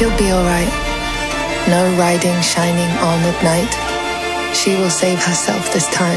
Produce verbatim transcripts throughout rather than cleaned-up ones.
She'll be all right. No riding shining armored knight. She will save herself this time.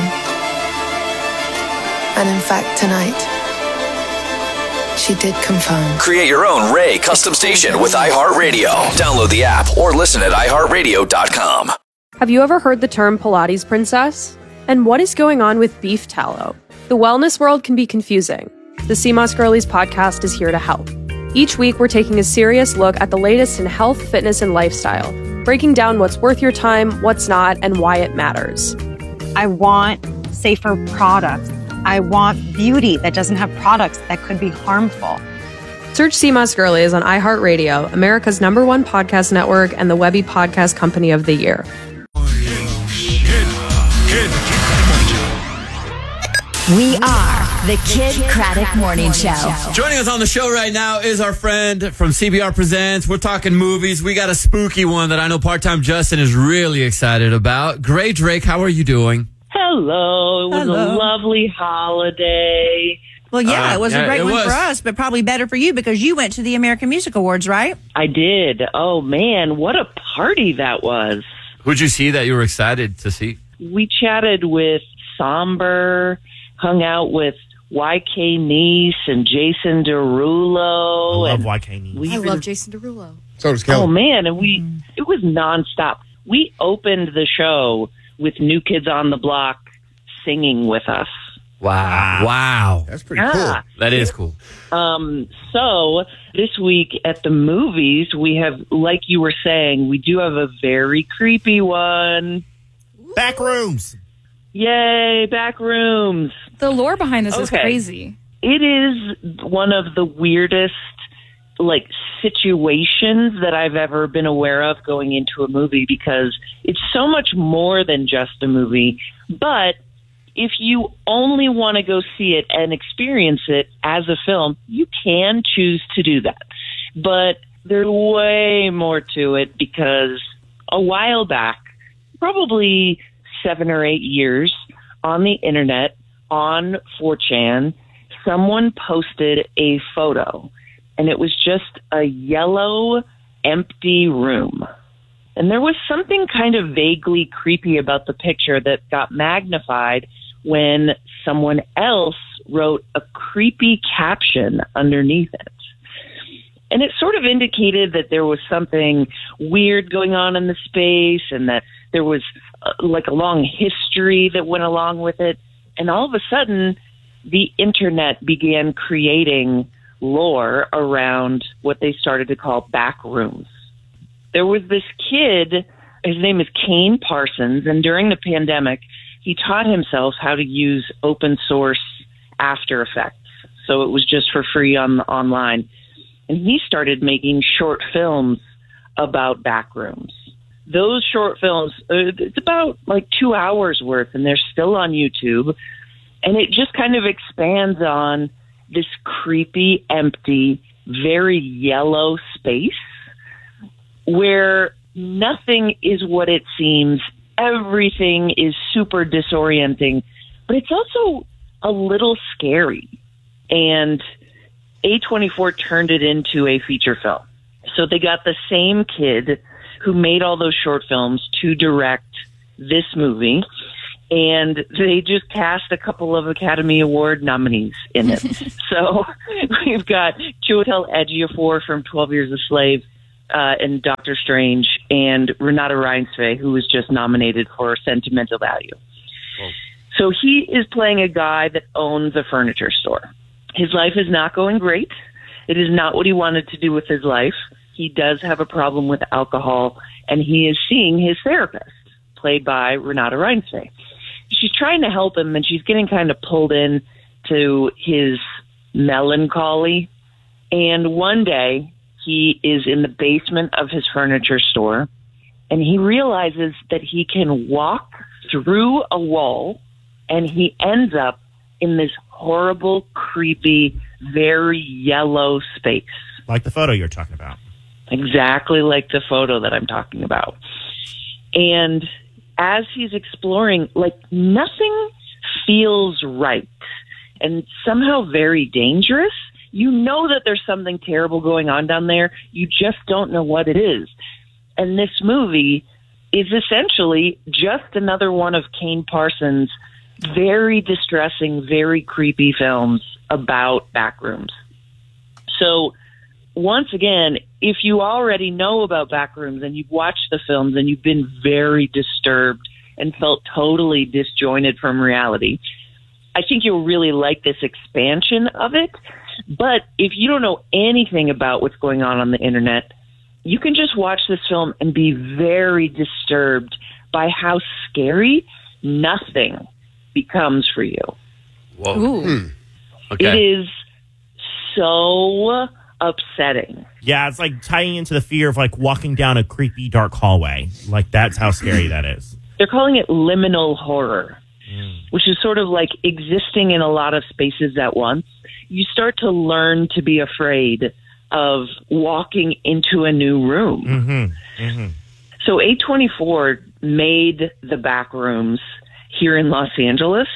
And in fact, tonight, she did confirm. Create your own Ray custom station with iHeartRadio. Download the app or listen at i heart radio dot com. Have you ever heard the term Pilates princess? And what is going on with beef tallow? The wellness world can be confusing. The C M O S Girlies podcast is here to help. Each week, we're taking a serious look at the latest in health, fitness, and lifestyle, breaking down what's worth your time, what's not, and why it matters. I want safer products. I want beauty that doesn't have products that could be harmful. Search C M O S Girlies on iHeartRadio, America's number one podcast network and the Webby Podcast Company of the Year. We are the Kid Craddock Morning Show. Joining us on the show right now is our friend from C B R Presents. We're talking movies. We got a spooky one that I know part-time Justin is really excited about. Gray Drake, how are you doing? Hello. It was Hello. a lovely holiday. Well, yeah, Uh, it was yeah, a great it one was. for us, but probably better for you because you went to the American Music Awards, right? I did. Oh, man, what a party that was. Who'd you see that you were excited to see? We chatted with Somber, hung out with Y K Nice and Jason Derulo. I love and Y K Nice. we I even- love Jason Derulo. So does Oh, Kelly. man, and we it was nonstop. We opened the show with New Kids on the Block singing with us. Wow. Wow. That's pretty Yeah. That is cool. Um, so this week at the movies, we have, like you were saying, we do have a very creepy one. cool. Back rooms. Yay, back rooms. The lore behind this is Okay. crazy. It is one of the weirdest, like, situations that I've ever been aware of going into a movie because it's so much more than just a movie. But if you only want to go see it and experience it as a film, you can choose to do that. But there's way more to it because a while back, probably seven or eight years, on the internet, on four chan, someone posted a photo, and it was just a yellow, empty room. And there was something kind of vaguely creepy about the picture that got magnified when someone else wrote a creepy caption underneath it. And it sort of indicated that there was something weird going on in the space and that there was uh, like a long history that went along with it. And all of a sudden, the internet began creating lore around what they started to call back rooms. There was this kid, his name is Kane Parsons, and during the pandemic, he taught himself how to use open source After Effects. So it was just for free on online. And he started making short films about back rooms. Those short films, uh, it's about like two hours worth, and they're still on YouTube. And it just kind of expands on this creepy, empty, very yellow space where nothing is what it seems. Everything is super disorienting, but it's also a little scary. And A twenty-four turned it into a feature film. So they got the same kid who made all those short films to direct this movie, and they just cast a couple of Academy Award nominees in it. So we've got Chiwetel Ejiofor from twelve Years a Slave, Uh, and Doctor Strange, and Renata Reinsve, who was just nominated for Sentimental Value. Whoa. So he is playing a guy that owns a furniture store. His life is not going great. It is not what he wanted to do with his life. He does have a problem with alcohol, and he is seeing his therapist, played by Renata Reinsve. She's trying to help him, and she's getting kind of pulled in to his melancholy. And one day, he is in the basement of his furniture store, and he realizes that he can walk through a wall, and he ends up in this horrible, creepy, very yellow space. Like the photo you're talking about. Exactly like the photo that I'm talking about. And as he's exploring, like, nothing feels right, and somehow very dangerous, You know that there's something terrible going on down there. You just don't know what it is. And this movie is essentially just another one of Kane Parsons' very distressing, very creepy films about backrooms. So, once again, if you already know about backrooms and you've watched the films and you've been very disturbed and felt totally disjointed from reality, I think you'll really like this expansion of it. But if you don't know anything about what's going on on the internet, you can just watch this film and be very disturbed by how scary nothing becomes for you. Whoa. Hmm. Okay. It is so upsetting. Yeah, it's like tying into the fear of like walking down a creepy dark hallway. Like that's how scary that is. They're calling it liminal horror, mm. which is sort of like existing in a lot of spaces at once. You start to learn to be afraid of walking into a new room. Mm-hmm. Mm-hmm. So A twenty-four made the Backrooms here in Los Angeles,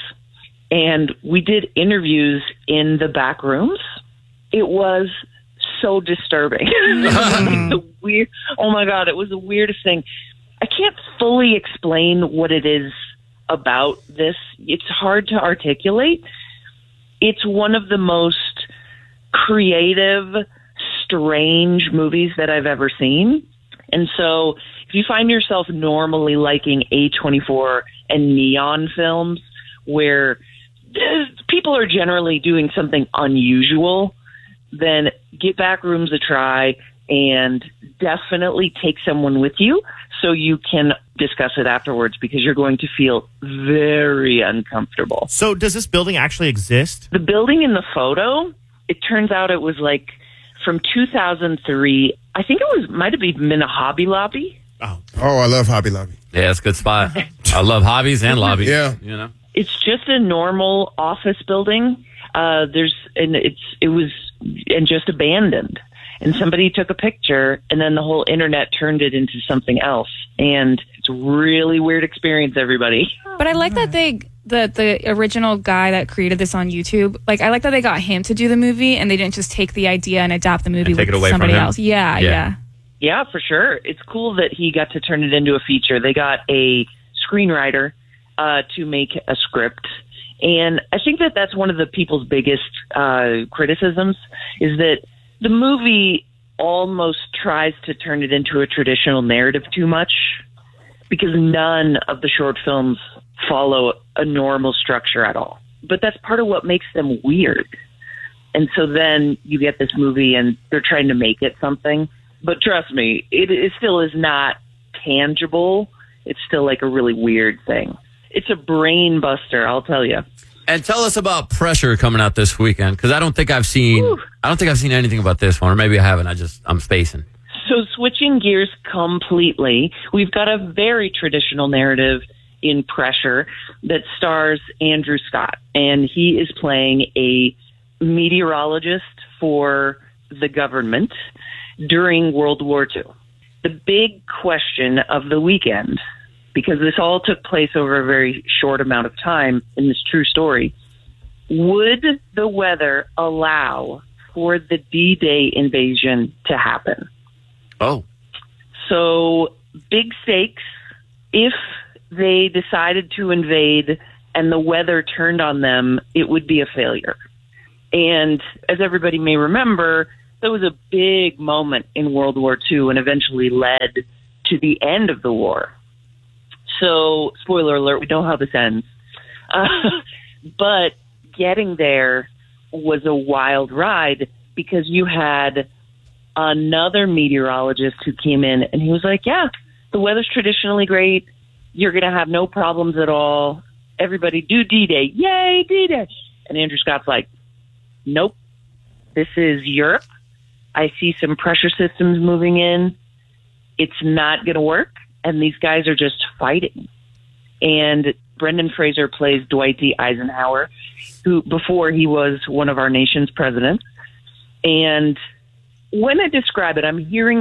and we did interviews in the back rooms. It was so disturbing. the weird, oh my God, it was the weirdest thing. I can't fully explain what it is about this. It's hard to articulate. It's one of the most creative, strange movies that I've ever seen. And so if you find yourself normally liking A twenty-four and Neon films where people are generally doing something unusual, then give Backrooms a try and definitely take someone with you so you can discuss it afterwards, because you're going to feel very uncomfortable. So does this building actually exist? The building in the photo, it turns out it was like from two thousand three. I think it was might have been a Hobby Lobby. Oh, oh, I love Hobby Lobby. Yeah, it's a good spot. I love hobbies and lobbies. Yeah. You know, it's just a normal office building. Uh, there's and it's it was and just abandoned. And somebody took a picture, and then the whole internet turned it into something else. And it's a really weird experience, everybody. But I like that they, the the original guy that created this on YouTube, like, I like that they got him to do the movie, and they didn't just take the idea and adapt the movie and take with it away somebody from him. else. Yeah, yeah, Yeah. Yeah, for sure. It's cool that he got to turn it into a feature. They got a screenwriter uh, to make a script. And I think that that's one of the people's biggest uh, criticisms, is that the movie almost tries to turn it into a traditional narrative too much, because none of the short films follow a normal structure at all. But that's part of what makes them weird. And so then you get this movie and they're trying to make it something. But trust me, it, it still is not tangible. It's still like a really weird thing. It's a brain buster, I'll tell you. And tell us about Pressure coming out this weekend, because I don't think I've seen Ooh. I don't think I've seen anything about this one, or maybe I haven't. I just I'm spacing. So switching gears completely, we've got a very traditional narrative in Pressure that stars Andrew Scott, and he is playing a meteorologist for the government during World War Two. The big question of the weekend, because this all took place over a very short amount of time in this true story, would the weather allow for the D-Day invasion to happen? Oh. So, big stakes. If they decided to invade and the weather turned on them, it would be a failure. And as everybody may remember, there was a big moment in World War Two and eventually led to the end of the war. So, spoiler alert, we know how this ends. Uh, but getting there was a wild ride, because you had another meteorologist who came in and he was like, yeah, the weather's traditionally great. You're going to have no problems at all. Everybody do D-Day. Yay, D-Day. And Andrew Scott's like, nope, this is Europe. I see some pressure systems moving in. It's not going to work. And these guys are just fighting. And Brendan Fraser plays Dwight D. Eisenhower, who before he was one of our nation's presidents. And when I describe it, I'm hearing